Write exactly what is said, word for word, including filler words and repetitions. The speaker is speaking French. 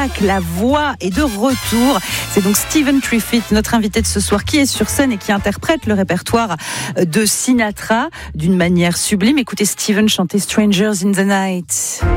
spectacle, la voix est de retour. C'est donc Stephen Triffitt, notre invité de ce soir, qui est sur scène et qui interprète le répertoire de Sinatra d'une manière sublime. Écoutez Stephen chanter Strangers in the Night.